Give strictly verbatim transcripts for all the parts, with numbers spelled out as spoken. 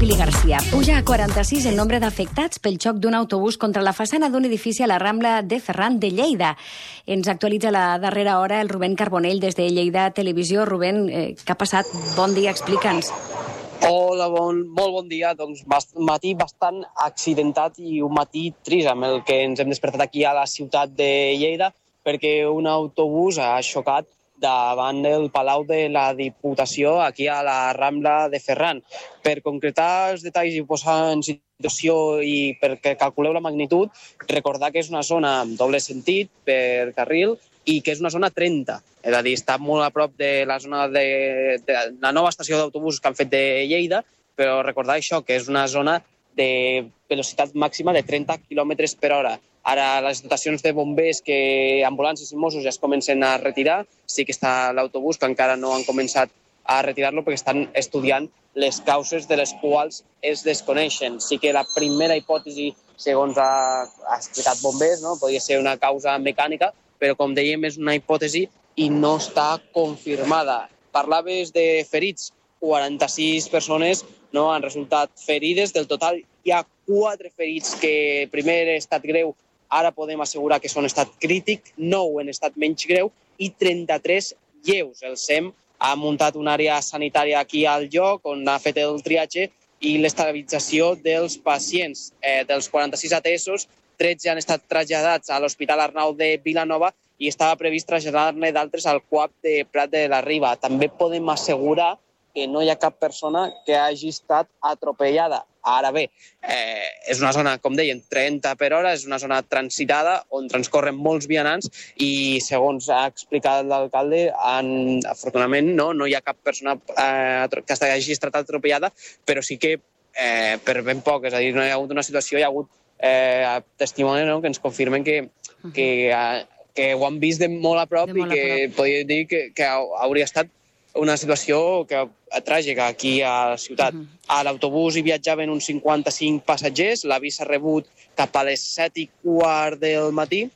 Juli Garcia. Puja a quaranta-sis el nombre d'afectats pel xoc d'un autobús contra la façana d'un edifici a la Rambla de Ferran de Lleida. Ens actualitza la darrera hora el Rubén Carbonell des de Lleida Televisió. Rubén, eh, què ha passat? Bon dia, explica'ns. Hola, bon, molt bon dia. Doncs un matí bastant accidentat i un matí trist amb el que ens hem despertat aquí a la ciutat de Lleida perquè un autobús ha xocat davant del Palau de la Diputació, aquí a la Rambla de Ferran. Per concretar els detalls i posar en situació i perquè calculeu la magnitud, recordar que és una zona amb doble sentit per carril i que és una zona trenta. És a dir, està molt a prop de la zona de, de la nova estació d'autobús que han fet de Lleida, però recordar això, que és una zona de velocitat màxima de trenta quilòmetres per hora. Ara les dotacions de bombers, que ambulàncies i Mossos ja es comencen a retirar. Sí que està l'autobús, que encara no han començat a retirar-lo perquè estan estudiant les causes de les quals es desconeixen. Sí que la primera hipòtesi, segons ha, ha explicat bombers, no? Podria ser una causa mecànica, però com dèiem és una hipòtesi i no està confirmada. Parlaves de ferits, quaranta-sis persones no han resultat ferides. Del total hi ha quatre ferits que primer estat greu, ara podem assegurar que són estat crític, nou en estat menys greu i trenta-tres lleus. El S E M ha muntat una àrea sanitària aquí al lloc on ha fet el triatge i l'estabilització dels pacients. Eh, dels quaranta-sis atesos, tretze han estat traslladats a l'Hospital Arnau de Vilanova i estava previst traslladar-ne d'altres al C U A P de Prat de la Riba. També podem assegurar que no hi ha cap persona que hagi estat atropellada. Ara bé, eh, és una zona, com deien, trenta per hora, és una zona transitada on transcorren molts vianants i, segons ha explicat l'alcalde, en, afortunadament no, no hi ha cap persona eh, que hagi estat atropellada, però sí que eh, per ben poc, és a dir, no hi ha hagut una situació, hi ha hagut eh, testimonis no, que ens confirmen que, que, eh, que ho han vist de molt a prop i que podria dir que, que hauria estat una situació que, tràgica aquí a la ciutat. Uh -huh. A l'autobús hi viatjaven uns cinquanta-cinc passatgers, l'avís s'ha rebut cap a les set i quart del matí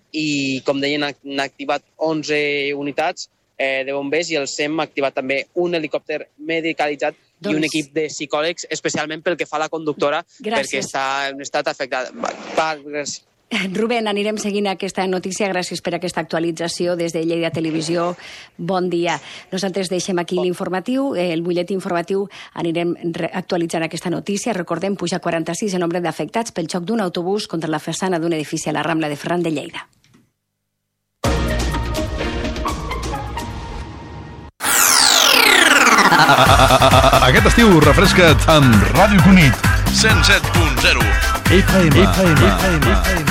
i, com deien, han activat onze unitats eh, de bombers i el S E M ha activat també un helicòpter medicalitzat doncs... i un equip de psicòlegs, especialment pel que fa a la conductora, gràcies. Perquè està en un estat afectat. Va, va, gràcies. Rubén, anirem seguint aquesta notícia. Gràcies per aquesta actualització des de Lleida Televisió. Bon dia. Nosaltres deixem aquí l'informatiu, el butlletí informatiu. Anirem actualitzant aquesta notícia. Recordem, puja quaranta-sis el nombre d'afectats pel xoc d'un autobús contra la façana d'un edifici a la Rambla de Ferran de Lleida. Aquest estiu refresca't amb Ràdio Cunit cent set punt zero F M. F M. F M.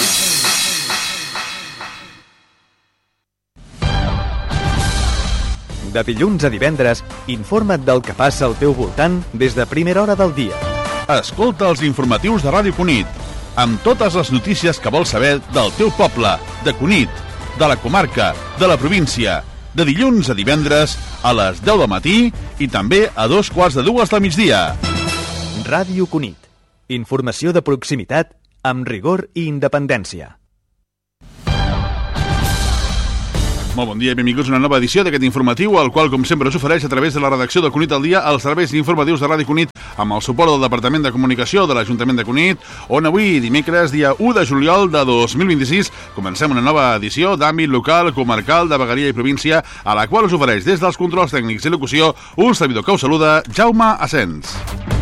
De dilluns a divendres, informa't del que passa al teu voltant des de primera hora del dia. Escolta els informatius de Ràdio Cunit, amb totes les notícies que vols saber del teu poble, de Cunit, de la comarca, de la província, de dilluns a divendres a les deu del matí i també a dos quarts de dues del migdia. Ràdio Cunit. Informació de proximitat amb rigor i independència. Molt bon dia i benvinguts a una nova edició d'aquest informatiu, el qual, com sempre, us ofereix a través de la redacció de Cunit al Dia els serveis informatius de Ràdio Cunit amb el suport del Departament de Comunicació de l'Ajuntament de Cunit, on avui, dimecres, dia u de juliol de dos mil vint-i-sis, comencem una nova edició d'àmbit local, comarcal, de vegueria i província, a la qual us ofereix des dels controls tècnics i locució un servidor que us saluda, Jaume Asens.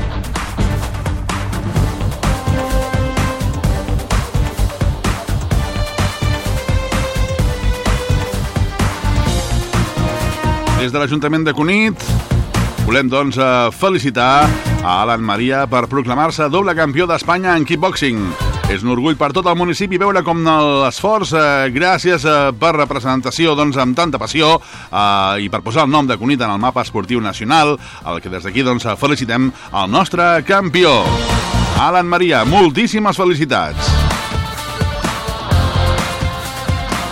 Des de l'Ajuntament de Cunit volem, doncs, felicitar a Alan Maria per proclamar-se doble campió d'Espanya en kickboxing. És un orgull per tot el municipi veure com l'esforç, eh, gràcies eh, per representació, doncs, amb tanta passió eh, i per posar el nom de Cunit en el mapa esportiu nacional, el que des d'aquí, doncs, felicitem el nostre campió. Alan Maria, moltíssimes felicitats.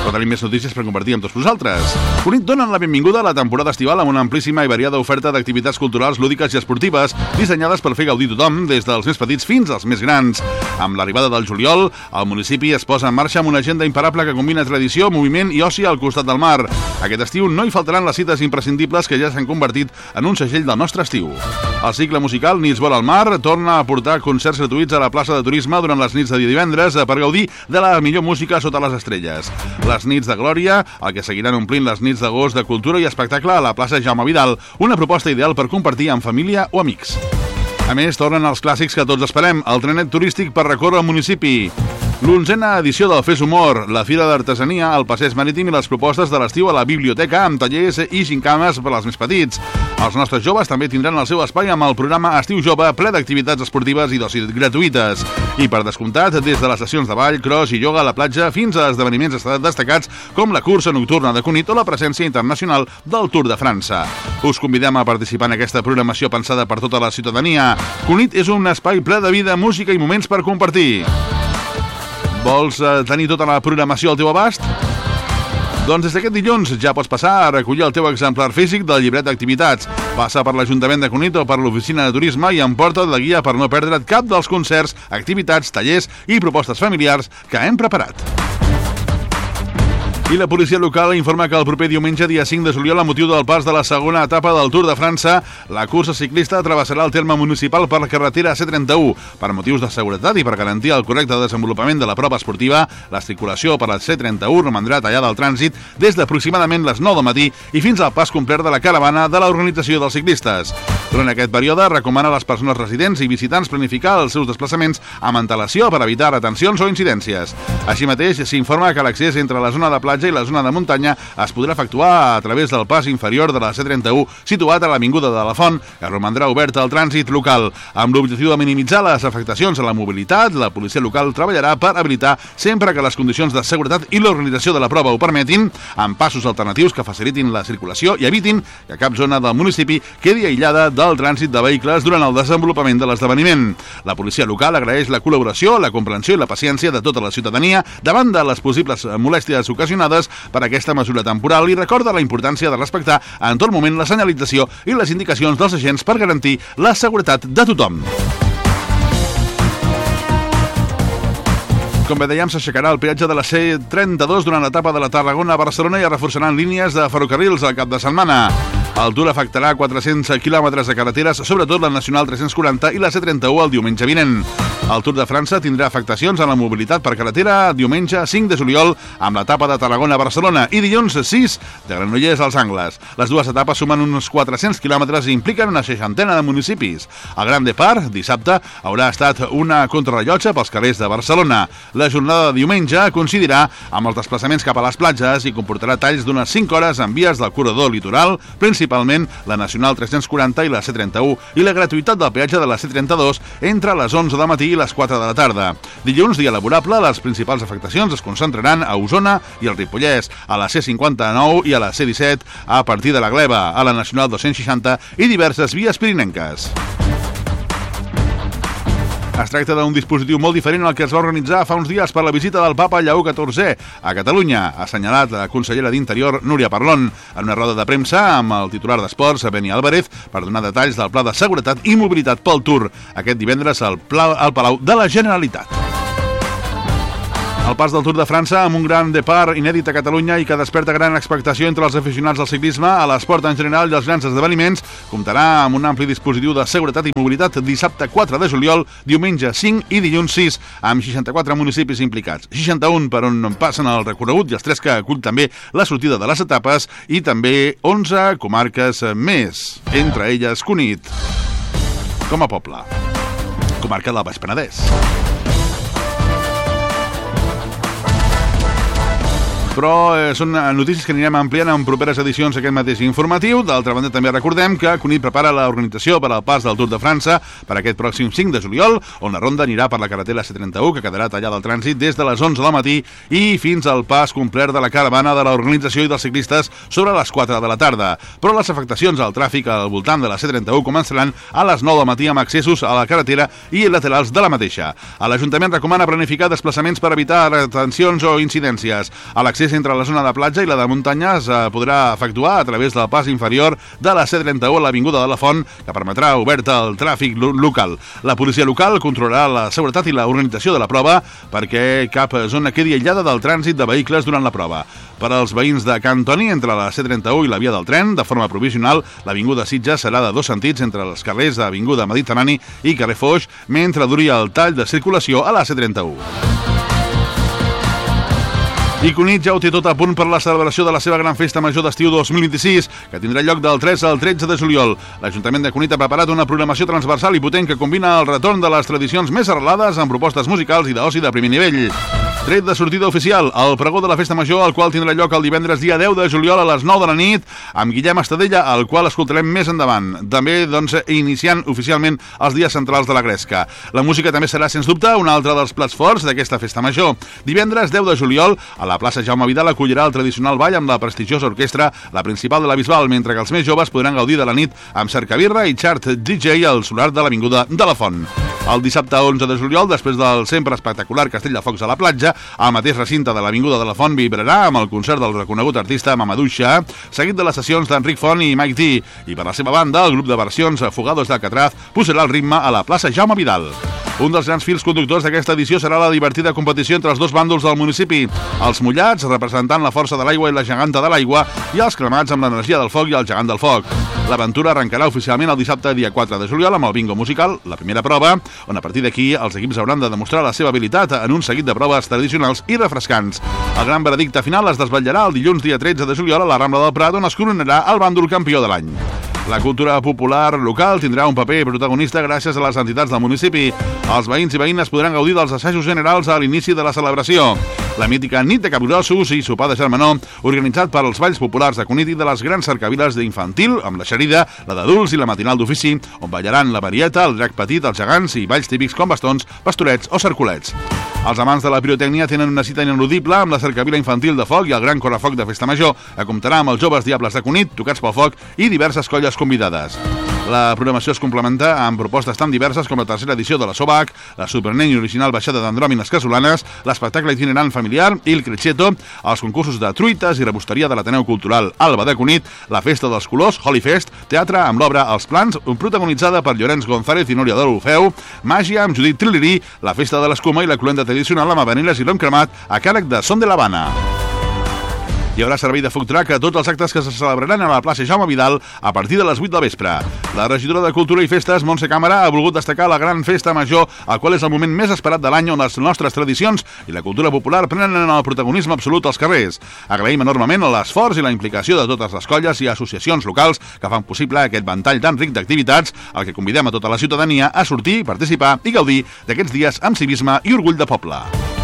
Però tenim més notícies per compartir amb tots vosaltres. Cunit donen la benvinguda a la temporada estival amb una amplíssima i variada oferta d'activitats culturals, lúdiques i esportives dissenyades per fer gaudir tothom, des dels més petits fins als més grans. Amb l'arribada del juliol, el municipi es posa en marxa amb una agenda imparable que combina tradició, moviment i oci al costat del mar. Aquest estiu no hi faltaran les cites imprescindibles que ja s'han convertit en un segell del nostre estiu. El cicle musical Nits vora al mar torna a portar concerts gratuïts a la plaça de turisme durant les nits de divendres per gaudir de la millor música sota les estrelles. Les nits de glòria, el que seguiran omplint les nits d'agost de cultura i espectacle a la plaça Jaume Vidal, una proposta ideal per compartir amb família o amics. A més, tornen els clàssics que tots esperem, el trenet turístic per recórrer el municipi, l'onzena edició del Fes Humor, la Fira d'Artesania, el passeig marítim i les propostes de l'estiu a la biblioteca amb tallers i gincames per als més petits. Els nostres joves també tindran el seu espai amb el programa Estiu Jove, ple d'activitats esportives i d'oci gratuïtes. I per descomptat, des de les sessions de ball, cross i ioga a la platja fins a esdeveniments destacats com la cursa nocturna de Cunit o la presència internacional del Tour de França. Us convidem a participar en aquesta programació pensada per tota la ciutadania. Cunit és un espai ple de vida, música i moments per compartir. Vols eh, tenir tota la programació al teu abast? Doncs des d'aquest dilluns ja pots passar a recollir el teu exemplar físic del llibret d'activitats. Passa per l'Ajuntament de Cunit o per l'Oficina de Turisme i emporta't la guia per no perdre't cap dels concerts, activitats, tallers i propostes familiars que hem preparat. I la policia local informa que el proper diumenge, dia cinc de juliol, a motiu del pas de la segona etapa del Tour de França, la cursa ciclista travessarà el terme municipal per la carretera C trenta-u. Per motius de seguretat i per garantir el correcte desenvolupament de la prova esportiva, la circulació per la C trenta-u romandrà tallada al trànsit des d'aproximadament les nou del matí i fins al pas complet de la caravana de l'organització dels ciclistes. Durant aquest període, recomana a les persones residents i visitants planificar els seus desplaçaments amb antelació per evitar retencions o incidències. Així mateix, s'informa que l'accés entre la zona de platja i la zona de muntanya es podrà efectuar a través del pas inferior de la C trenta-u situat a l'Avinguda de la Font, que romandrà oberta al trànsit local. Amb l'objectiu de minimitzar les afectacions a la mobilitat, la policia local treballarà per habilitar, sempre que les condicions de seguretat i l'organització de la prova ho permetin, amb passos alternatius que facilitin la circulació i evitin que cap zona del municipi quedi aïllada del trànsit de vehicles durant el desenvolupament de l'esdeveniment. La policia local agraeix la col·laboració, la comprensió i la paciència de tota la ciutadania davant de les possibles molèsties ocasionades per aquesta mesura temporal i recorda la importància de respectar en tot moment la senyalització i les indicacions dels agents per garantir la seguretat de tothom. Com bé dèiem, s'aixecarà el peatge de la C trenta-dos durant l'etapa de la Tarragona a Barcelona i es reforçaran línies de ferrocarrils al cap de setmana. El Tour afectarà quatre-cents quilòmetres de carreteres, sobretot la Nacional tres-cents quaranta i la C trenta-u el diumenge vinent. El Tour de França tindrà afectacions en la mobilitat per carretera diumenge cinc de juliol amb l'etapa de Tarragona a Barcelona i dilluns sis de Granollers als Angles. Les dues etapes sumen uns quatre-cents quilòmetres i impliquen una seixantena de municipis. El Gran Depart, dissabte, haurà estat una contrarrellotge pels carrers de Barcelona. La jornada de diumenge coincidirà amb els desplaçaments cap a les platges i comportarà talls d'unes cinc hores en vies del corredor litoral, principalment la Nacional tres-cents quaranta i la C trenta-u, i la gratuïtat del peatge de la C trenta-dos entre les onze del matí i les quatre de la tarda. Dilluns, dia laborable, les principals afectacions es concentraran a Osona i al Ripollès, a la C cinquanta-nou i a la C disset, a partir de la Gleva, a la Nacional dos-cents seixanta i diverses vies pirinenques. Es tracta d'un dispositiu molt diferent al que es va organitzar fa uns dies per la visita del papa Lleó catorzè a Catalunya, ha assenyalat la consellera d'Interior, Núria Parlon, en una roda de premsa amb el titular d'Esports, Beni Álvarez, per donar detalls del pla de seguretat i mobilitat pel Tour, aquest divendres al, pla, al Palau de la Generalitat. El pas del Tour de França amb un gran depart inèdit a Catalunya i que desperta gran expectació entre els aficionats al ciclisme, a l'esport en general i als grans esdeveniments, comptarà amb un ampli dispositiu de seguretat i mobilitat dissabte quatre de juliol, diumenge cinc i dilluns sis, amb seixanta-quatre municipis implicats. seixanta-un per on passen el recorregut i els tres que acull també la sortida de les etapes i també onze comarques més, entre elles Cunit, com a poble, comarca del Baix Penedès. Però eh, són notícies que anirem ampliant en properes edicions d'aquest mateix informatiu. D'altra banda, també recordem que Cunit prepara l'organització per al pas del Tour de França per aquest pròxim cinc de juliol, on la ronda anirà per la carretera C trenta-u, que quedarà tallada al trànsit des de les onze del matí i fins al pas complet de la caravana de l'organització i dels ciclistes sobre les quatre de la tarda. Però les afectacions al tràfic al voltant de la C trenta-u començaran a les nou del matí amb accessos a la carretera i laterals de la mateixa. L'Ajuntament recomana planificar desplaçaments per evitar retencions o incidències. A l'accés L'accés entre la zona de platja i la de muntanya es podrà efectuar a través del pas inferior de la C trenta-u a l'Avinguda de la Font, que permetrà oberta el tràfic local. La policia local controlarà la seguretat i l'organització de la prova perquè cap zona quedi aïllada del trànsit de vehicles durant la prova. Per als veïns de Can Toni, entre la C trenta-u i la via del tren, de forma provisional, l'Avinguda Sitges serà de dos sentits entre els carrers d'Avinguda Mediterrani i carrer Foix, mentre duri el tall de circulació a la C trenta-u. I Cunit ja ho té tot a punt per la celebració de la seva gran festa major d'estiu dos mil vint-i-sis, que tindrà lloc del tres al tretze de juliol. L'Ajuntament de Cunit ha preparat una programació transversal i potent que combina el retorn de les tradicions més arrelades amb propostes musicals i d'oci de primer nivell. Tret de sortida oficial, el pregó de la festa major, el qual tindrà lloc el divendres dia deu de juliol a les nou de la nit, amb Guillem Estadella, el qual escoltarem més endavant. També, doncs, iniciant oficialment els dies centrals de la Gresca. La música també serà, sens dubte, un altre dels plats forts d'aquesta festa major. Divendres deu de juliol, a la plaça Jaume Vidal acollirà el tradicional ball amb la prestigiosa orquestra, la principal de la Bisbal, mentre que els més joves podran gaudir de la nit amb cercabirra i chart D J al solar de l'Avinguda de la Font. El dissabte onze de juliol, després del sempre espectacular Castell de Focs a la platja, el mateix recinte de l'Avinguda de la Font vibrarà amb el concert del reconegut artista Mamadou Shah, seguit de les sessions d'Enric Font i Mike D. I per la seva banda, el grup de versions Fugados d'Alcatraz posarà el ritme a la plaça Jaume Vidal. Un dels grans fils conductors d'aquesta edició serà la divertida competició entre els dos bàndols del municipi. Els mullats, representant la força de l'aigua i la geganta de l'aigua, i els cremats amb l'energia del foc i el gegant del foc. L'aventura arrencarà oficialment el dissabte, dia quatre de juliol, amb el bingo musical, la primera prova, on a partir d'aquí els equips hauran de demostrar la seva habilitat en un seguit de proves tradicionals i refrescants. El gran veredicte final es desvetllarà el dilluns dia tretze de juliol a la Rambla del Prat, on es coronarà el bàndol campió de l'any. La cultura popular local tindrà un paper protagonista gràcies a les entitats del municipi. Els veïns i veïnes podran gaudir dels assajos generals a l'inici de la celebració. La mítica nit de capgrossos i sopar de germanor, organitzat per als balls populars de Cunit i de les grans cercaviles d'infantil, amb la xerida, la d'adults i la matinal d'ofici, on ballaran la varieta, el drac petit, els gegants i balls típics com bastons, pastorets o cercolets. Els amants de la pirotècnia tenen una cita ineludible amb la cercavila infantil de foc i el gran correfoc de festa major, que comptarà amb els joves diables de Cunit, tocats pel foc, i diverses colles convidades. La programació es complementa amb propostes tan diverses com la tercera edició de la Sobac, la Superneny original baixada d'Andròmines Casolanes, l'espectacle itinerant familiar Il Cresceto, els concursos de truites i rebosteria de l'Ateneu Cultural Alba de Cunit, la Festa dels Colors, Holy Fest, teatre amb l'obra Els Plans, protagonitzada per Llorenç González i Núria de l'Orfeu, màgia amb Judit Trillerí, la Festa de l'Escuma i la cloenda tradicional amb habaneres i l'om cremat a càrrec de Son de l'Havana. Hi haurà servei de food truck a tots els actes que se celebraran a la plaça Jaume Vidal a partir de les vuit del vespre. La regidora de Cultura i Festes, Montse Càmera, ha volgut destacar la gran festa major, el qual és el moment més esperat de l'any on les nostres tradicions i la cultura popular prenen el protagonisme absolut als carrers. Agraïm enormement l'esforç i la implicació de totes les colles i associacions locals que fan possible aquest ventall tan ric d'activitats, al que convidem a tota la ciutadania a sortir, participar i gaudir d'aquests dies amb civisme i orgull de poble.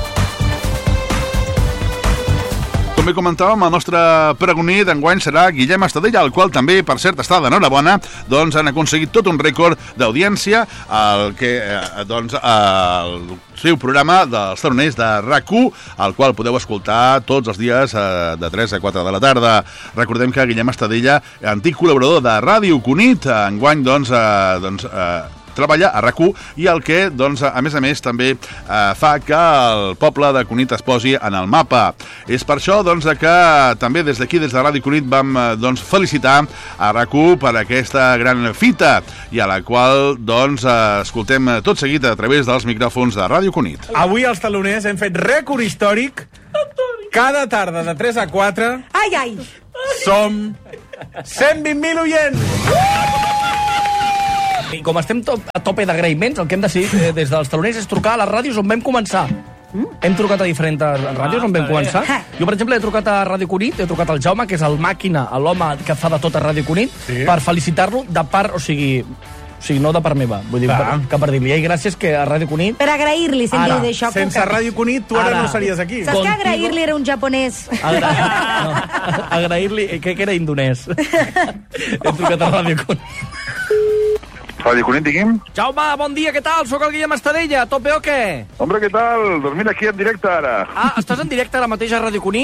Com bé comentàvem, el nostre pregoner d'enguany serà Guillem Estadella, el qual també, per cert, està d'enhorabona, doncs han aconseguit tot un rècord d'audiència, el que, eh, doncs, el seu programa dels taroners de RAC1, el qual podeu escoltar tots els dies eh, de tres a quatre de la tarda. Recordem que Guillem Estadella, antic col·laborador de Ràdio Cunit, enguany, doncs, eh, doncs eh, treballa a RAC1 i el que, doncs, a més a més, també eh, fa que el poble de Cunit es posi en el mapa. És per això, doncs, que també des d'aquí, des de Ràdio Cunit, vam doncs, felicitar a RAC1 per aquesta gran fita i a la qual, doncs, escoltem tot seguit a través dels micròfons de Ràdio Cunit. Avui els taloners hem fet rècord històric. Cada tarda de tres a quatre ai, ai. som cent vint mil oients. I com estem to a tope d'agraïments, el que hem decidit eh, des dels taloners és trucar a les ràdios on vam començar. Mm? Hem trucat a diferents ràdios ah, on vam començar. Jo, per exemple, he trucat a Ràdio Cunit, he trucat al Jaume, que és el màquina, l'home que fa de tot a Ràdio Cunit, sí. per felicitar-lo de part, o sigui... O sigui, no de part meva, vull dir, per, que per dir-li, ei, gràcies que a Ràdio Cunit... Per agrair-li, sentir d'això. Sense que... Ràdio Cunit, tu ara, ara no series aquí. Saps que agrair-li era un japonès? Agra... No, agrair-li, crec que era indonès. He trucat a Ràdio Cunit. Ràdio Cunit, digui'm. Jaume, bon dia, què tal? Soc el Guillem Estadella, a tope o què? Hombre, què tal? Doncs mira, aquí en directe ara. Ah, estàs en directe ara mateix a Ràdio Cunit?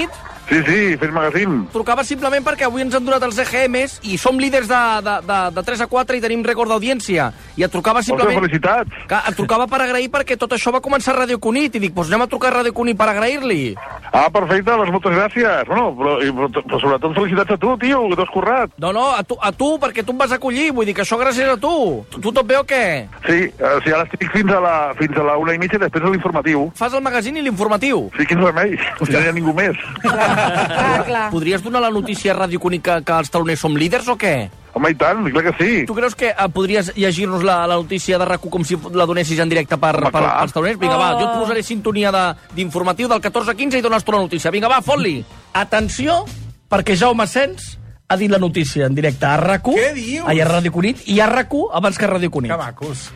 Sí, sí, fes magazine. Trucava simplement perquè avui ens han donat els E G Ms i som líders de, de, de, de tres a quatre i tenim rècord d'audiència. I et trucava simplement... Ostres, felicitats. Que et trucava per agrair perquè tot això va començar a Ràdio Cunit. I dic, doncs anem a trucar a Ràdio Cunit per agrair-li. Ah, perfecte, doncs moltes gràcies. Bueno, però, però, però sobretot felicitats a tu, tio, que t'has currat. No, no, a tu, a tu, perquè tu em vas acollir. Vull dir que això gràcies a tu. Tu, tu tot bé o què? Sí, uh, sí, ara estic fins a la, fins a la una i mitja i després a l'informatiu. Fas el magazín i l'informatiu? Sí, quin remei. No hi ha ningú més. Ah, clar. Podries donar la notícia a Ràdio Cunit que, que els taloners som líders o què? Home, i tant, clar que sí. Tu creus que eh, podries llegir-nos la, la notícia de RAC u com si la donessis en directe per, Home, per, clar. pels taloners? Vinga, va, jo et posaré sintonia de- d'informatiu del catorze a quinze i dones tu la notícia. Vinga, va, fot-li. Atenció, perquè Jaume Sens ha dit la notícia en directe a RAC u. Què dius? Ai, a Ràdio Cunit i a RAC u abans que a Ràdio Cunit. Que macos.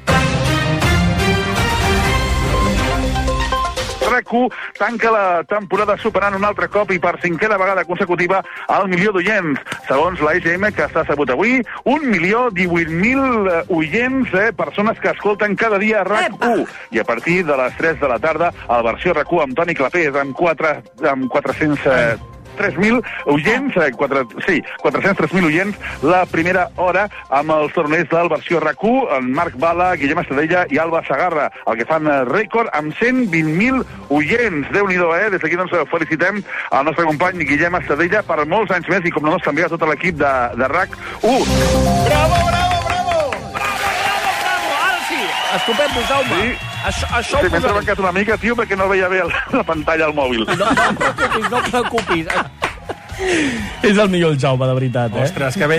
RAC u tanca la temporada superant un altre cop i per cinquena vegada consecutiva el milió d'oients. Segons la E G M, que s'ha sabut avui, un milió divuit mil oients, eh, persones que escolten cada dia RAC u. I a partir de les tres de la tarda, a la versió RAC u amb Toni Clapés, amb, quatre, amb quatre-cents tres mil oients, eh, quatre, sí, quatre-cents tres mil oients, la primera hora amb els torners del versió RAC u, en Marc Bala, Guillem Estadella i Alba Sagarra, el que fan rècord amb cent vint mil oients. Déu-n'hi-do, eh? Des d'aquí doncs felicitem al nostre company Guillem Estadella per molts anys més i com no doncs també a tot l'equip de, de RAC u. Bravo, bravo, bravo! Ara sí, estupendo, Jaume. Sí. Això, això Sí, ho m'he posaré. trebancat una mica, tio, perquè no veia bé la, la pantalla al mòbil. No, no et preocupis, no et preocupis. És el millor el Jaume, de veritat, eh? Ostres, que bé.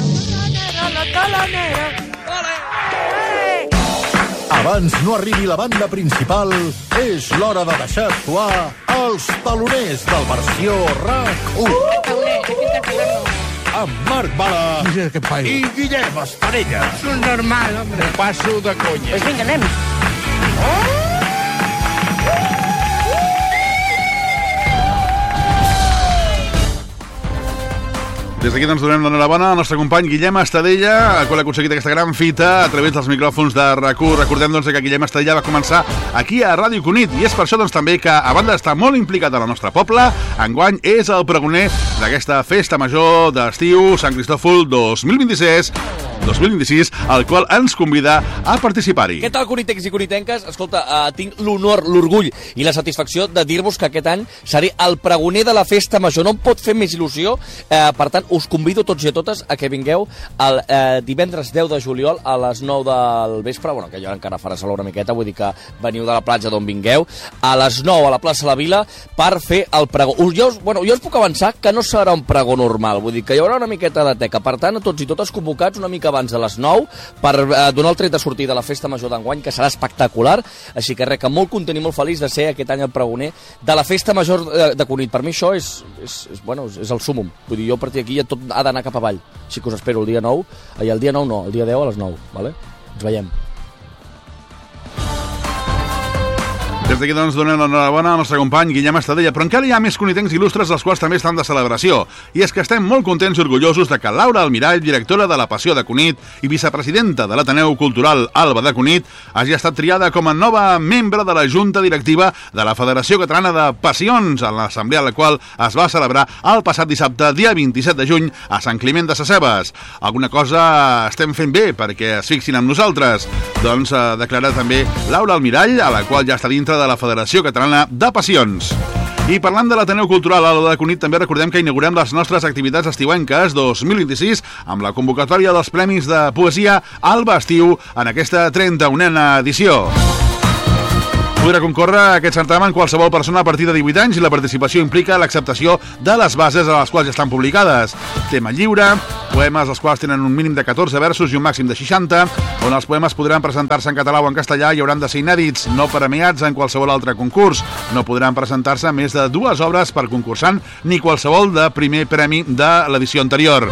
Abans no arribi la banda principal, és l'hora de deixar actuar els taloners del versió RAC u. Amb Marc Bala i Guillem Estarella. És un normal, hombre. Passo de conya. Pues vinga, anem. Des d'aquí doncs donem l'enhorabona al nostre company Guillem Estadella, el qual ha aconseguit aquesta gran fita a través dels micròfons de RAC u. Recordem doncs, que Guillem Estadella va començar aquí a Ràdio Cunit i és per això doncs, també que, a banda d'estar molt implicat en el nostre poble, enguany és el pregoner d'aquesta festa major d'estiu Sant Cristòfol dos mil vint-i-sis, dos mil vint-i-sis, el qual ens convida a participar-hi. Què tal, conitencs i conitenques? Escolta, uh, tinc l'honor, l'orgull i la satisfacció de dir-vos que aquest any seré el pregoner de la festa major. No em pot fer més il·lusió. Uh, per tant, us convido tots i a totes a que vingueu el uh, divendres deu de juliol a les nou del vespre, bueno, que jo encara farà sol una miqueta, vull dir que veniu de la platja d'on vingueu, a les nou a la plaça La Vila per fer el pregó. Us, jo, us, bueno, jo us puc avançar que no serà un pregó normal, vull dir que hi haurà una miqueta de teca. Per tant, a tots i totes convocats una mica abans de les nou per eh, donar el tret de sortida a la festa major d'enguany, que serà espectacular. Així que res, que molt content i molt feliç de ser aquest any el pregoner de la festa major de, de Cunit. Per mi això és, és, és, bueno, és, és el súmum. Vull dir, jo a partir d'aquí ja tot ha d'anar cap avall. Així que us espero el dia nou, i el dia nou no, el dia deu a les nou, vale? Ens veiem. Des d'aquí doncs donem l'enhorabona al nostre company Guillem Estadella, però encara hi ha més conitencs il·lustres els quals també estan de celebració. I és que estem molt contents i orgullosos de que Laura Almirall, directora de la Passió de Cunit i vicepresidenta de l'Ateneu Cultural Alba de Cunit, hagi estat triada com a nova membre de la Junta Directiva de la Federació Catalana de Passions, en l'assemblea a la qual es va celebrar el passat dissabte, dia vint-i-set de juny, a Sant Climent de Sescebes. Alguna cosa estem fent bé perquè es fixin amb nosaltres. Doncs ha declarat també Laura Almirall, a la qual ja està dintre de la Federació Catalana de Passions. I parlant de l'Ateneu Cultural Alba de Cunit, també recordem que inaugurem les nostres activitats estiuenques dos mil vint-i-sis amb la convocatòria dels Premis de Poesia Alba Estiu en aquesta trenta-unena edició. Podrà concórrer a aquest certamen qualsevol persona a partir de divuit anys i la participació implica l'acceptació de les bases a les quals ja estan publicades. Tema lliure, poemes els quals tenen un mínim de catorze versos i un màxim de seixanta, on els poemes podran presentar-se en català o en castellà i hauran de ser inèdits, no premiats en qualsevol altre concurs. No podran presentar-se més de dues obres per concursant ni qualsevol de primer premi de l'edició anterior.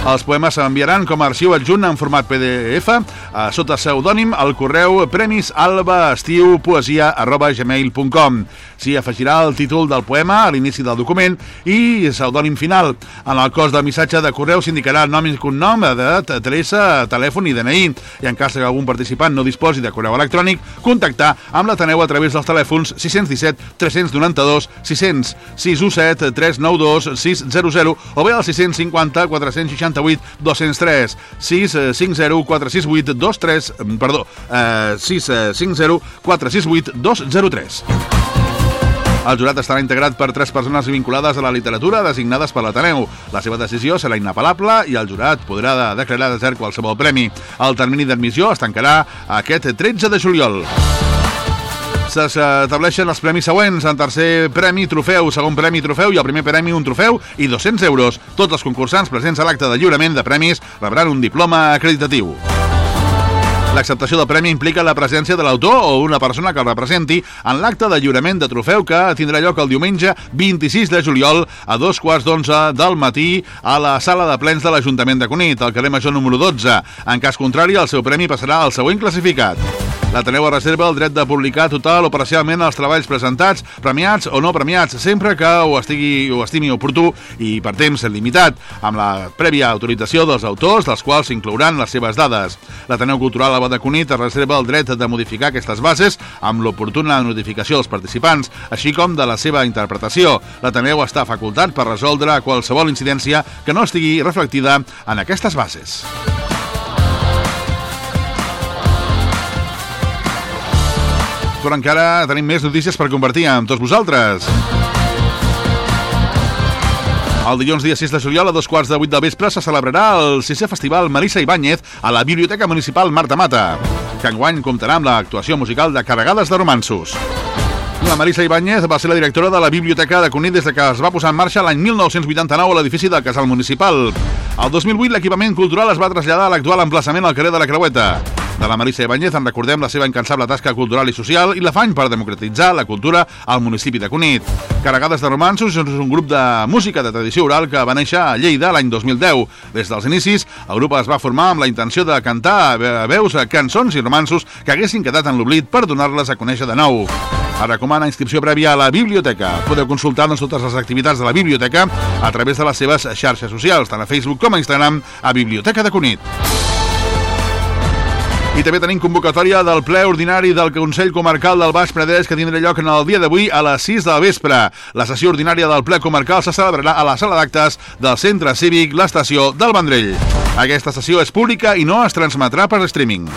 Els poemes s'enviaran com a arxiu adjunt en format P D F a sota pseudònim al correu premisalbaestiupoesia arroba gmail punt com. S'hi afegirà el títol del poema a l'inici del document i pseudònim final. En el cos del missatge de correu s'indicarà nom i cognom, edat, adreça, telèfon i D N I. I en cas que algun participant no disposi de correu electrònic, contactar amb l'Ateneu a través dels telèfons sis cents disset tres cents noranta-dos sis cents, sis u set tres nou dos sis zero zero o bé al sis cents cinquanta quatre cents seixanta-vuit dos cents tres, sis cinc zero quatre sis vuit dos tres, perdó, eh, sis cinc zero quatre sis vuit dos zero tres. El jurat estarà integrat per tres persones vinculades a la literatura designades per l'Ateneu. La seva decisió serà inapel·lable i el jurat podrà declarar desert qualsevol premi. El termini d'admissió es tancarà aquest tretze de juliol. S'estableixen els premis següents. En tercer premi, trofeu, segon premi, trofeu i el primer premi, un trofeu i dos-cents euros. Tots els concursants presents a l'acte de lliurament de premis rebran un diploma acreditatiu. L'acceptació del premi implica la presència de l'autor o una persona que el representi en l'acte de lliurament de trofeu que tindrà lloc el diumenge vint-i-sis de juliol a dos quarts d'onze del matí a la sala de plens de l'Ajuntament de Cunit, al carrer Major número dotze. En cas contrari, el seu premi passarà al següent classificat. L'Ateneu reserva el dret de publicar total o parcialment els treballs presentats, premiats o no premiats, sempre que ho estigui ho estimi oportú i per temps limitat, amb la prèvia autorització dels autors, dels quals s'inclouran les seves dades. L'Ateneu Cultural de Cunit reserva el dret de modificar aquestes bases amb l'oportuna notificació dels participants, així com de la seva interpretació. L'Ateneu està facultat per resoldre qualsevol incidència que no estigui reflectida en aquestes bases. Però encara tenim més notícies per compartir amb tots vosaltres. El dilluns dia sis de juliol a dos quarts de vuit del vespre se celebrarà el sisè festival Marisa Ibáñez a la Biblioteca Municipal Marta Mata, que enguany comptarà amb l'actuació musical de Carregades de Romanços. La Marisa Ibáñez va ser la directora de la Biblioteca de Cunit des que es va posar en marxa l'any mil nou-cents vuitanta-nou a l'edifici del Casal Municipal. El dos mil vuit l'equipament cultural es va traslladar a l'actual emplaçament al carrer de la Creueta. De la Marisa Ibáñez en recordem la seva incansable tasca cultural i social i l'afany per democratitzar la cultura al municipi de Cunit. Carregades de Romanços és un grup de música de tradició oral que va néixer a Lleida l'any dos mil deu. Des dels inicis, el grup es va formar amb la intenció de cantar a veus cançons i romanços que haguessin quedat en l'oblit per donar-les a conèixer de nou. Es recomana inscripció prèvia a la biblioteca. Podeu consultar-nos totes les activitats de la biblioteca a través de les seves xarxes socials, tant a Facebook com a Instagram, a Biblioteca de Cunit. I també tenim convocatòria del ple ordinari del Consell Comarcal del Baix Penedès que tindrà lloc en el dia d'avui a les sis del vespre. La sessió ordinària del ple comarcal se celebrarà a la sala d'actes del Centre Cívic l'Estació del Vendrell. Aquesta sessió és pública i no es transmetrà per streaming.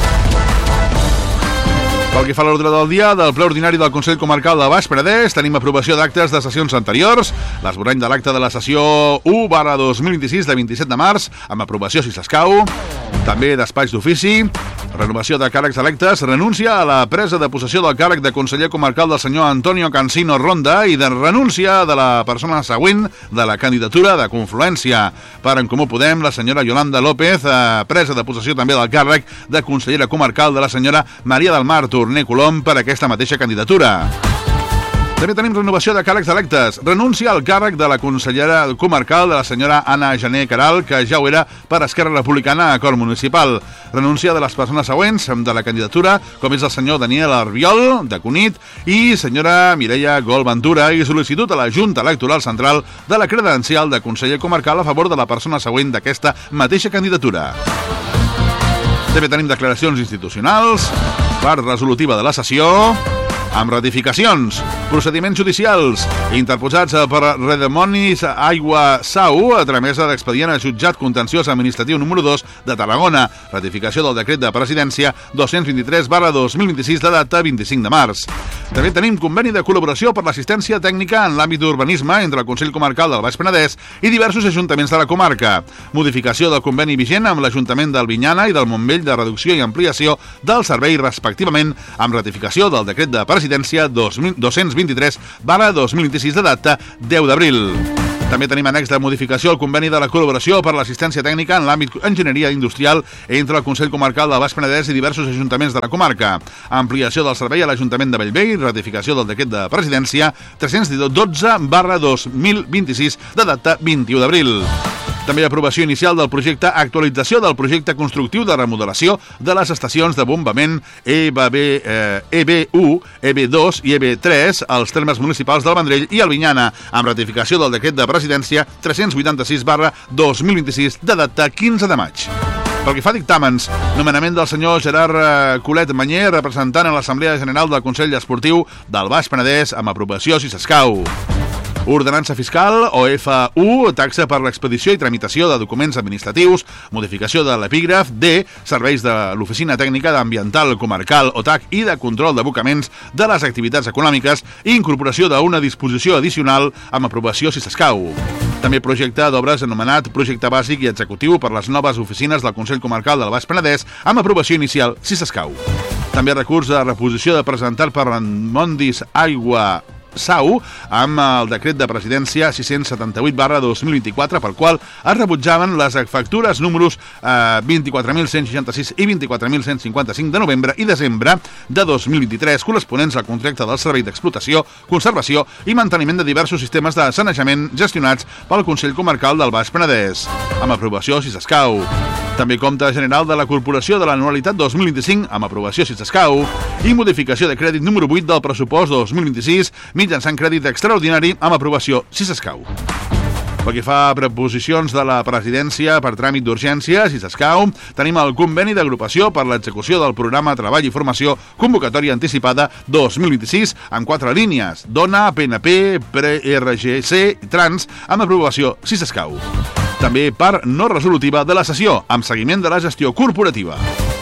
Pel que fa a l'ordre del dia del ple ordinari del Consell Comarcal del Baix Penedès, tenim aprovació d'actes de sessions anteriors, l'esborrany de l'acte de la sessió u barra dos mil vint-i-sis de vint-i-set de març, amb aprovació si s'escau, també despatx d'ofici, renovació de càrrecs electes, renúncia a la presa de possessió del càrrec de conseller comarcal del senyor Antonio Cansino Ronda i de renúncia de la persona següent de la candidatura de Confluència. Per En Comú Podem, la senyora Yolanda López, eh, presa de possessió també del càrrec de consellera comarcal de la senyora Maria del Mar Torné Colom per aquesta mateixa candidatura. També tenim renovació de càrrecs electes. Renúncia al càrrec de la consellera comarcal de la senyora Anna Gené Caral, que ja ho era per Esquerra Republicana a Cor Municipal. Renúncia de les persones següents de la candidatura, com és el senyor Daniel Arbiol, de Cunit, i senyora Mireia Gol Ventura, i sol·licitud a la Junta Electoral Central de la credencial de conseller comarcal a favor de la persona següent d'aquesta mateixa candidatura. També tenim declaracions institucionals, part resolutiva de la sessió, amb ratificacions, procediments judicials interposats per Redemonis Aigua Sau, a tramesa d'expedient a jutjat contenciós administratiu número dos de Tarragona, ratificació del decret de presidència dos-cents vint-i-tres barra dos mil vint-i-sis de data vint-i-cinc de març. També tenim conveni de col·laboració per l'assistència tècnica en l'àmbit d'urbanisme entre el Consell Comarcal del Baix Penedès i diversos ajuntaments de la comarca. Modificació del conveni vigent amb l'Ajuntament del Vinyana i del Montmell de reducció i ampliació del servei respectivament, amb ratificació del decret de presidència dos-cents vint-i-tres barra dos mil vint-i-sis de data deu d'abril. També tenim annex de modificació al conveni de la col·laboració per l'assistència tècnica en l'àmbit enginyeria industrial entre el Consell Comarcal del Baix Penedès i diversos ajuntaments de la comarca. Ampliació del servei a l'Ajuntament de Bellvei, ratificació del decret de presidència tres-cents dotze barra dos mil vint-i-sis de data vint-i-u d'abril. També aprovació inicial del projecte, actualització del projecte constructiu de remodelació de les estacions de bombament E B B, eh, E B u, E B dos i E B tres als termes municipals del Vendrell i Albinyana, amb ratificació del decret de presidència tres-cents vuitanta-sis barra dos mil vint-i-sis de data quinze de maig. Pel que fa a dictàmens, nomenament del senyor Gerard Colet Manyer, representant a l'Assemblea General del Consell Esportiu del Baix Penedès, amb aprovació si s'escau. Ordenança fiscal, o F u, taxa per l'expedició i tramitació de documents administratius, modificació de l'epígraf, D, serveis de l'Oficina Tècnica d'Ambiental Comarcal, O T A C, i de control d'abocaments de les activitats econòmiques i incorporació d'una disposició addicional amb aprovació si s'escau. També projecte d'obres anomenat projecte bàsic i executiu per les noves oficines del Consell Comarcal del Baix Penedès amb aprovació inicial si s'escau. També recurs de reposició de presentat per Mondis Aigua Sau, amb el decret de presidència sis-cents setanta-vuit barra dos mil vint-i-quatre, pel qual es rebutjaven les factures números eh, vint-i-quatre mil cent seixanta-sis i vint-i-quatre mil cent cinquanta-cinc de novembre i desembre de dos mil vint-i-tres, corresponents al contracte del servei d'explotació, conservació i manteniment de diversos sistemes de sanejament gestionats pel Consell Comarcal del Baix Penedès, amb aprovació si s'escau. També compte general de la corporació de l'anualitat dos mil vint-i-cinc, amb aprovació si s'escau, i modificació de crèdit número vuit del pressupost dos mil vint-i-sis, mitjançant crèdit extraordinari amb aprovació si s'escau. Pel que fa a preposicions de la presidència per tràmit d'urgència, si s'escau, tenim el conveni d'agrupació per l'execució del programa Treball i Formació Convocatòria Anticipada dos mil vint-i-sis en quatre línies, Dona, P N P, P R G C i Trans, amb aprovació si s'escau. També part no resolutiva de la sessió, amb seguiment de la gestió corporativa.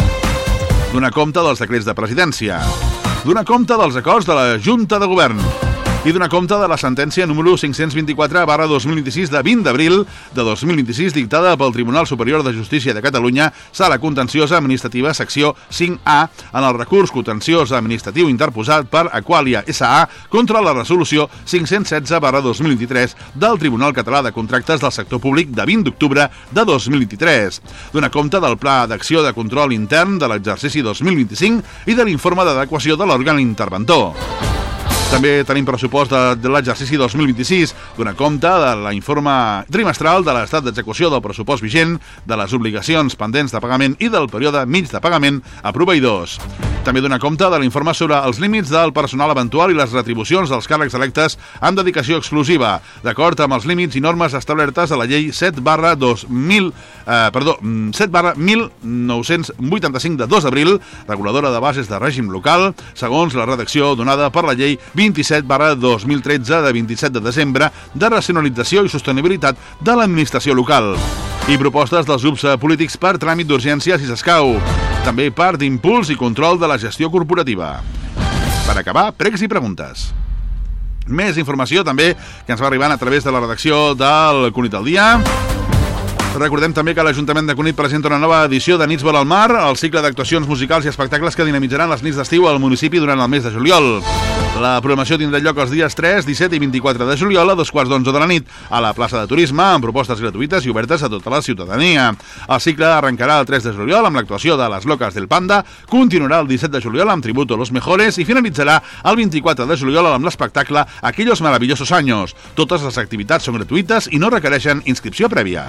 Donar compte dels decrets de presidència. Donar compte dels acords de la Junta de Govern. I donar compte de la sentència número cinc-cents vint-i-quatre barra dos mil vint-i-sis de vint d'abril de dos mil vint-i-sis dictada pel Tribunal Superior de Justícia de Catalunya, Sala Contenciosa Administrativa, secció cinc A, en el recurs contenciós administratiu interposat per Aqualia S A contra la resolució cinc-cents setze barra dos mil vint-i-tres del Tribunal Català de Contractes del Sector Públic de vint d'octubre de dos mil vint-i-tres. Donar compte del Pla d'Acció de Control Intern de l'exercici dos mil vint-i-cinc i de l'informe d'adequació de l'òrgan interventor. També tenim pressupost de, de l'exercici dos mil vint-i-sis, donar compte de l'informe trimestral de l'estat d'execució del pressupost vigent, de les obligacions pendents de pagament i del període mig de pagament a proveïdors. També donar compte de l'informe sobre els límits del personal eventual i les retribucions dels càrrecs electes amb dedicació exclusiva, d'acord amb els límits i normes establertes a la llei set barra dos mil, eh, perdó, set barra mil nou-cents vuitanta-cinc de dos d'abril, reguladora de bases de règim local, segons la redacció donada per la llei vint-i-set barra dos mil tretze de vint-i-set de desembre de racionalització i sostenibilitat de l'administració local. I propostes dels grups polítics per tràmit d'urgència si s'escau. També part d'impuls i control de la gestió corporativa. Per acabar, pregs i preguntes. Més informació també que ens va arribant a través de la redacció del Cunit al Dia. Recordem també que l'Ajuntament de Cunit presenta una nova edició de Nits Vol al Mar, el cicle d'actuacions musicals i espectacles que dinamitzaran les nits d'estiu al municipi durant el mes de juliol. La programació tindrà lloc els dies tres, disset i vint-i-quatre de juliol a dos quarts d'onze de la nit a la plaça de Turisme, amb propostes gratuïtes i obertes a tota la ciutadania. El cicle arrencarà el tres de juliol amb l'actuació de Les Locas del Panda, continuarà el disset de juliol amb Tributo a los Mejores i finalitzarà el vint-i-quatre de juliol amb l'espectacle Aquellos Maravillosos Años. Totes les activitats són gratuïtes i no requereixen inscripció prèvia.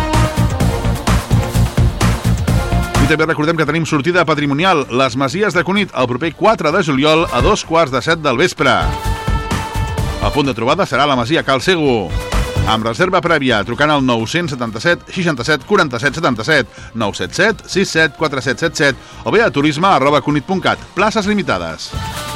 I també recordem que tenim sortida patrimonial Les Masies de Cunit el proper quatre de juliol a dos quarts de set del vespre. El punt de trobada serà la Masia Cal Sego. Amb reserva prèvia, trucant al nou setanta-set seixanta-set quaranta-set setanta-set, nou set set sis set quatre set set set o bé a turisme arroba cunit punt cat. Places limitades.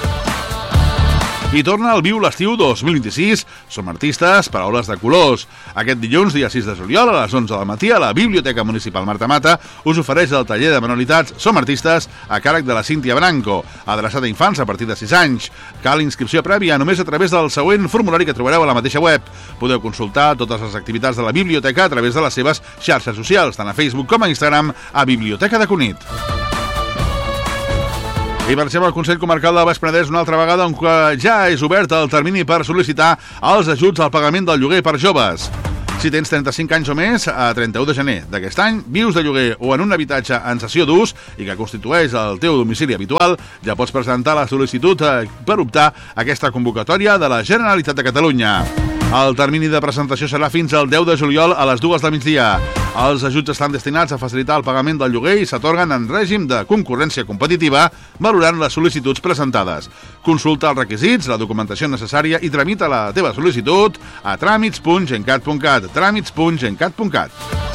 I torna al Viu l'Estiu dos mil vint-i-sis. Som artistes, paraules de colors. Aquest dilluns, dia sis de juliol, a les onze del matí, a la Biblioteca Municipal Marta Mata, us ofereix el taller de manualitats Som artistes, a càrrec de la Cíntia Branco, adreçat a infants a partir de sis anys. Cal inscripció prèvia només a través del següent formulari que trobareu a la mateixa web. Podeu consultar totes les activitats de la biblioteca a través de les seves xarxes socials, tant a Facebook com a Instagram, a Biblioteca de Cunit. I marxem al Consell Comarcal del Baix Penedès una altra vegada, on ja és obert el termini per sol·licitar els ajuts al pagament del lloguer per joves. Si tens trenta-cinc anys o més, a trenta-u de gener d'aquest any, vius de lloguer o en un habitatge en cessió d'ús i que constitueix el teu domicili habitual, ja pots presentar la sol·licitud per optar a aquesta convocatòria de la Generalitat de Catalunya. El termini de presentació serà fins al deu de juliol a les dues del migdia. Els ajuts estan destinats a facilitar el pagament del lloguer i s'atorguen en règim de concurrència competitiva valorant les sol·licituds presentades. Consulta els requisits, la documentació necessària i tramita la teva sol·licitud a tràmits punt gencat punt cat, tràmits punt gencat punt cat.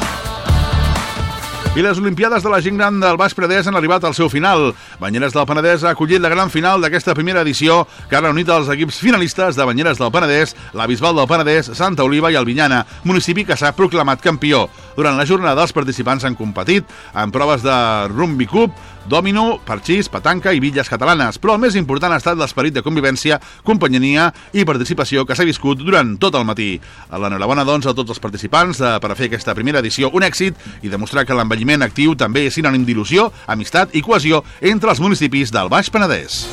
I les Olimpiades de la gent gran del Baix Penedès han arribat al seu final. Banyeres del Penedès ha acollit la gran final d'aquesta primera edició que ha reunit els equips finalistes de Banyeres del Penedès, la Bisbal del Penedès, Santa Oliva i Albinyana, municipi que s'ha proclamat campió. Durant la jornada, els participants han competit en proves de rugby cup, dòmino, parxís, petanca i bitlles catalanes, però el més important ha estat l'esperit de convivència, companyia i participació que s'ha viscut durant tot el matí. L'enhorabona, doncs, a tots els participants per a fer aquesta primera edició un èxit i demostrar que l'envelliment actiu també és sinònim d'il·lusió, amistat i cohesió entre els municipis del Baix Penedès.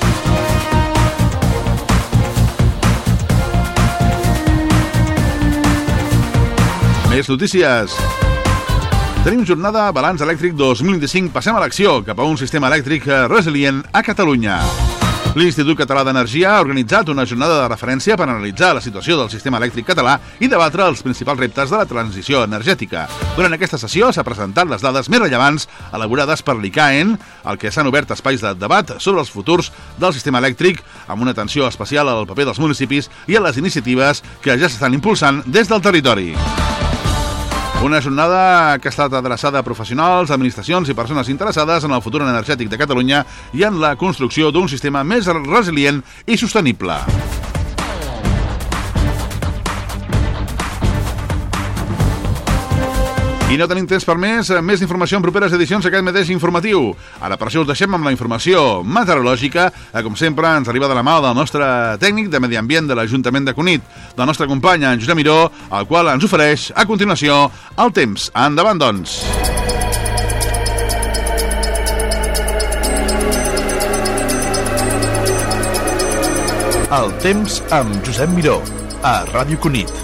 Més notícies. Tenim jornada Balanç Elèctric dos mil vint-i-cinc. Passem a l'acció cap a un sistema elèctric resilient a Catalunya. L'Institut Català d'Energia ha organitzat una jornada de referència per analitzar la situació del sistema elèctric català i debatre els principals reptes de la transició energètica. Durant aquesta sessió s'ha presentat les dades més rellevants elaborades per l'I C A E N, al que s'han obert espais de debat sobre els futurs del sistema elèctric, amb una atenció especial al paper dels municipis i a les iniciatives que ja s'estan impulsant des del territori. Una jornada que ha estat adreçada a professionals, administracions i persones interessades en el futur energètic de Catalunya i en la construcció d'un sistema més resilient i sostenible. I no tenim temps per més, més informació en properes edicions d'aquest mateix informatiu. Ara per això us deixem amb la informació meteorològica, que com sempre ens arriba de la mà del nostre tècnic de Medi Ambient de l'Ajuntament de Cunit, del nostre company en Josep Miró, el qual ens ofereix a continuació el temps. Endavant, doncs! El temps amb Josep Miró, a Ràdio Cunit.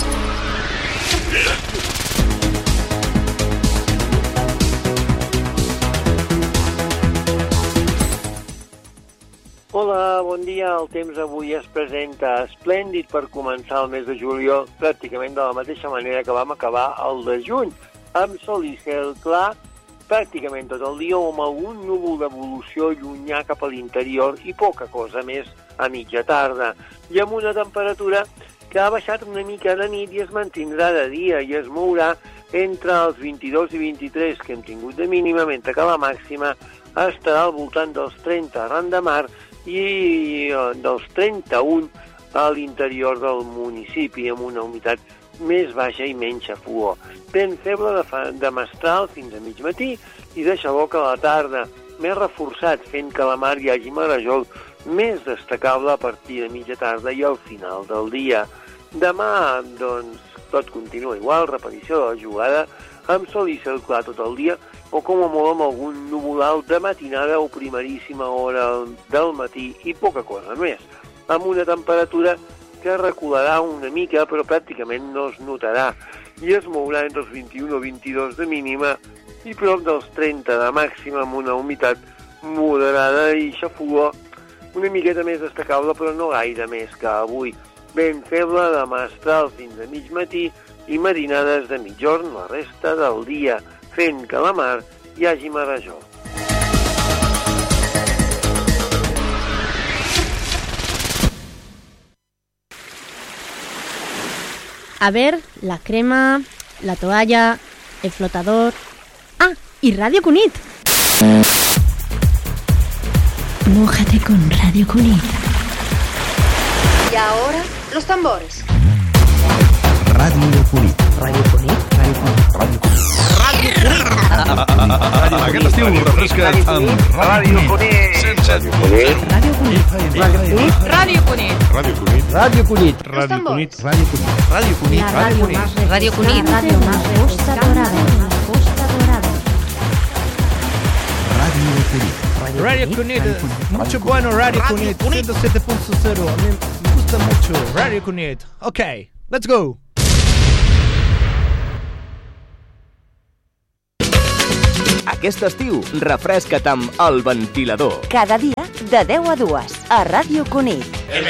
Hola, bon dia. El temps avui es presenta esplèndid per començar el mes de juliol, pràcticament de la mateixa manera que vam acabar el de juny, amb sol i cel clar, pràcticament tot el dia, o amb algun núvol d'evolució llunyà cap a l'interior i poca cosa més a mitja tarda, i amb una temperatura que ha baixat una mica de nit i es mantindrà de dia i es mourà entre els vint-i-dos i vint-i-tres que hem tingut de mínima, mentre que la màxima estarà al voltant dels trenta arran de mar i dels trenta-un a l'interior del municipi, amb una humitat més baixa i menys xafogor. Vent feble de, de mestral fins a mig matí i de xaloc a la tarda, més reforçat, fent que a la mar hi hagi marejol més destacable a partir de mitja tarda i al final del dia. Demà, doncs, tot continua igual, repetició de la jugada, amb sol i cel clar tot el dia, o com a molt amb algun núvol alt de matinada o primeríssima hora del matí i poca cosa més, amb una temperatura que recularà una mica però pràcticament no es notarà i es mourà entre els vint-i-un o vint-i-dos de mínima i prop dels trenta de màxima, amb una humitat moderada i xafogor una miqueta més destacable però no gaire més que avui. Vent feble de mestral fins a mig matí i marinades de mitjorn la resta del dia, fent que a la mar hi hagi marejol. A ver, la crema, la toalla, el flotador... ¡Ah! ¡Y Radio Cunit! Mójate con Radio Cunit. Y ahora, los tambores. Radio Cunit. Radio Cunit. Radio Cunit. Radio Cunit. Radio Cunit. Aquest estiu refresca't amb Radio Cunit. cent set punt zero. Radio Cunit. Radio Cunit. Radio Cunit. Radio Cunit. Los tambores. Radio Cunit. Radio Cunit. La radio más refrescante. Radio Cunit. La radio más Costa Dorada. Costa Dorada. Radio Cunit. Radio Cunit, mucho bueno Radio Cunit, ciento siete punto cero, a mí me gusta mucho Radio Cunit. Ok, let's go. Aquest estiu, refresca't amb El Ventilador. Cada dia, de deu a dues, a Ràdio Cunit.